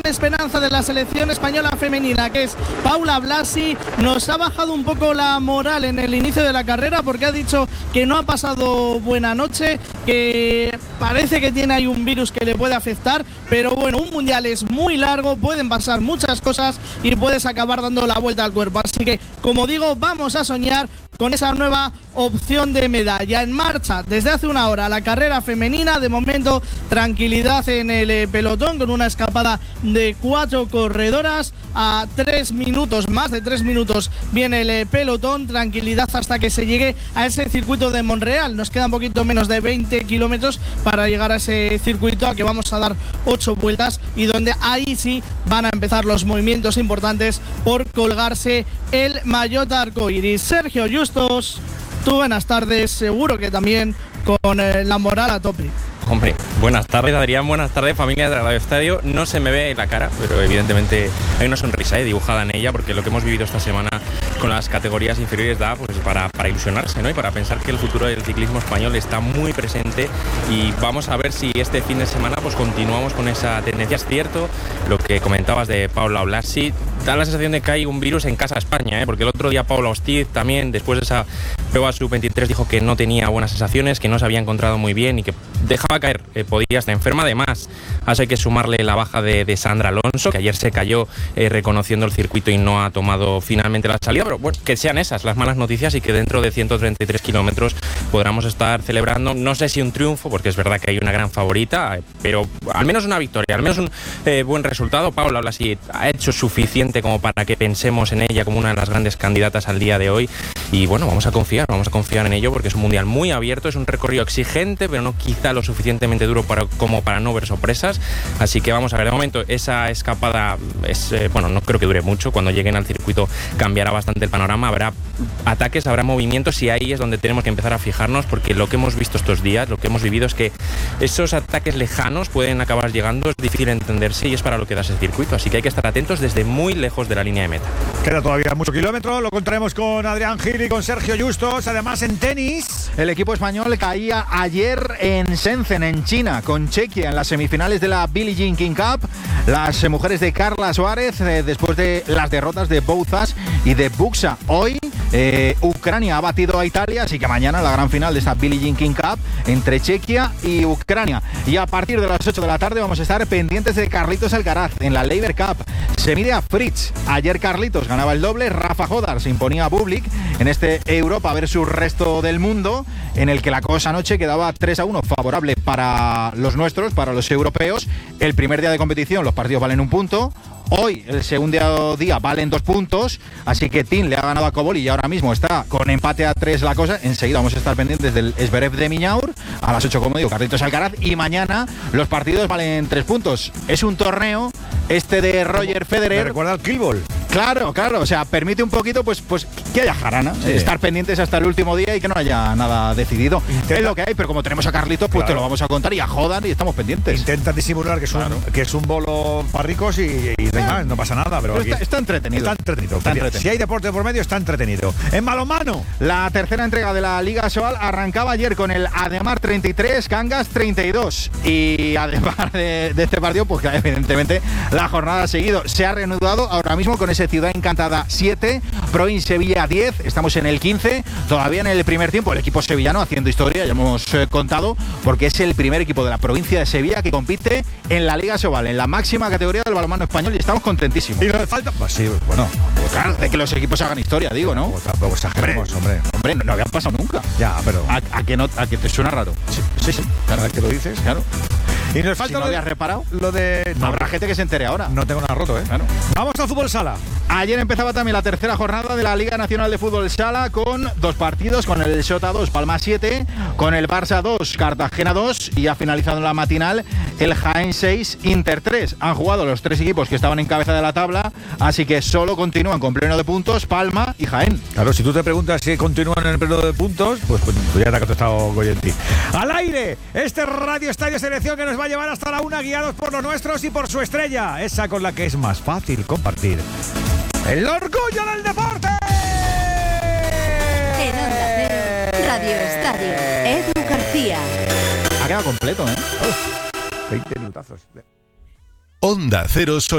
esperanza de la selección española femenina, que es Paula Blasi. Nos ha bajado un poco la moral en el inicio de la carrera porque ha dicho que no ha pasado buena noche, que parece que tiene ahí un virus que le puede afectar, pero bueno, un mundial es muy largo, pueden pasar muchas cosas y puedes acabar dando la vuelta al cuerpo. Así que, como digo, vamos a soñar con esa nueva opción de medalla. En marcha desde hace una hora la carrera femenina. De momento, tranquilidad en el pelotón con una escapada de 4 corredoras. A 3 minutos, más de 3 minutos, viene el pelotón. Tranquilidad hasta que se llegue a ese circuito de Montreal. Nos queda un poquito menos de 20 kilómetros para llegar a ese circuito, a que vamos a dar 8 vueltas y donde ahí sí van a empezar los movimientos importantes por colgarse el maillot arcoiris. Sergio Justos, tú buenas tardes, seguro que también con la moral a tope. Hombre, buenas tardes Adrián, buenas tardes familia de Radio Estadio. No se me ve la cara, pero evidentemente hay una sonrisa dibujada en ella, porque lo que hemos vivido esta semana con las categorías inferiores da pues para ilusionarse, ¿no? Y para pensar que el futuro del ciclismo español está muy presente, y vamos a ver si este fin de semana pues continuamos con esa tendencia. Es cierto lo que comentabas de Paula Blasi, da la sensación de que hay un virus en casa España, porque el otro día Paula Hostiz también, después de esa prueba sub-23, dijo que no tenía buenas sensaciones, que no se había encontrado muy bien y que dejaba caer, podía estar enferma. Además, a eso hay que sumarle la baja de Sandra Alonso, que ayer se cayó reconociendo el circuito y no ha tomado finalmente la salida. Pero bueno, que sean esas las malas noticias y que dentro de 133 kilómetros podamos estar celebrando, no sé si un triunfo, porque es verdad que hay una gran favorita, pero al menos una victoria, al menos un buen resultado. Paula Blasi ha hecho suficiente como para que pensemos en ella como una de las grandes candidatas al día de hoy, y bueno, vamos a confiar en ello, porque es un mundial muy abierto, es un recorrido exigente, pero no quizá lo suficientemente duro como para no ver sorpresas. Así que vamos a ver. De momento esa escapada es no creo que dure mucho. Cuando lleguen al circuito cambiará bastante el panorama, habrá ataques, habrá movimientos, y ahí es donde tenemos que empezar a fijarnos, porque lo que hemos visto estos días, lo que hemos vivido, es que esos ataques lejanos pueden acabar llegando, es difícil entenderse, y es para lo que da ese circuito. Así que hay que estar atentos desde muy lejos de la línea de meta. Queda todavía mucho kilómetro, lo contaremos con Adrián Gil y con Sergio Justos. Además, en tenis, el equipo español caía ayer en Shenzhen, en China, con Chequia en las semifinales de la Billie Jean King Cup. Las mujeres de Carla Suárez, después de las derrotas de Bouzas y de Buxa. Hoy Ucrania ha batido a Italia, así que mañana la gran final de esta Billie Jean King Cup entre Chequia y Ucrania. Y a partir de las 8 de la tarde vamos a estar pendientes de Carlitos Alcaraz en la Laver Cup. Se mide a Fritz. Ayer Carlitos ganaba el doble, Rafa Jodar se imponía a Bublik en este Europa versus resto del mundo, en el que la cosa anoche quedaba 3-1 favorable para los nuestros, para los europeos. El primer día de competición los partidos valen 1 punto. Hoy, el segundo día, valen 2 puntos, así que Tim le ha ganado a Koboli y ahora mismo está con empate a 3 la cosa. Enseguida vamos a estar pendientes del Zverev de Miñaur, a las 8, como digo, Carlitos Alcaraz, y mañana los partidos valen 3 puntos. Es un torneo de Roger Federer. Me recuerda al Killball. Claro, o sea, permite un poquito pues que haya jarana, sí. Estar pendientes hasta el último día y que no haya nada decidido. Es lo que hay, pero como tenemos a Carlitos, pues claro, te lo vamos a contar y a Jodan y estamos pendientes. Intenta disimular que es un bolo para ricos y no pasa nada, pero aquí está entretenido. Está entretenido. Si hay deporte por medio, está entretenido. En balonmano, la tercera entrega de la Liga Sobal arrancaba ayer con el Ademar 33, Cangas 32. Y además de este partido, pues evidentemente la jornada ha seguido. Se ha reanudado ahora mismo con ese Ciudad Encantada 7, Proin Sevilla 10. Estamos en el 15. Todavía en el primer tiempo el equipo sevillano haciendo historia, ya hemos contado, porque es el primer equipo de la provincia de Sevilla que compite en la Liga Sobal, en la máxima categoría del balonmano español, y estamos contentísimos. Y nos falta, pues sí, bueno, claro, de que los equipos hagan historia, digo, ¿no? Tampoco exageremos, hombre, no había pasado nunca. Ya, pero a que te suena raro. Sí, claro, que lo dices, claro. Y nos falta, si no habías reparado, lo de... No, habrá gente que se entere ahora. No tengo nada roto, Claro. Vamos al fútbol sala. Ayer empezaba también la tercera jornada de la Liga Nacional de Fútbol Sala, con 2 partidos, con el Xota 2, Palma 7, con el Barça 2, Cartagena 2, y ha finalizado en la matinal el Jaén 6, Inter 3. Han jugado los 3 equipos que estaban en cabeza de la tabla, así que solo continúan con pleno de puntos Palma y Jaén. Claro, si tú te preguntas si continúan en el pleno de puntos, pues ya te ha contestado Goyenti. Al aire, Radio Estadio Selección, que nos va a llevar hasta la 1, guiados por los nuestros y por su estrella, esa con la que es más fácil compartir el orgullo del deporte. En Onda Cero, Radio Estadio, Edu García. Ha quedado completo, 20 minutazos. Onda Cero.